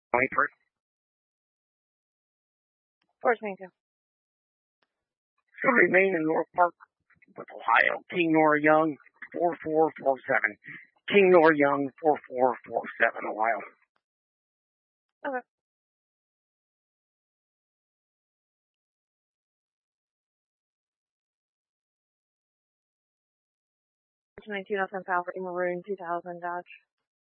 21st. 422. Should remain in North Park with Ohio. King Nora Young, 4447. King Nora Young, 4447, Ohio. Okay. 22, nothing foul for Maroon 2000 Dodge.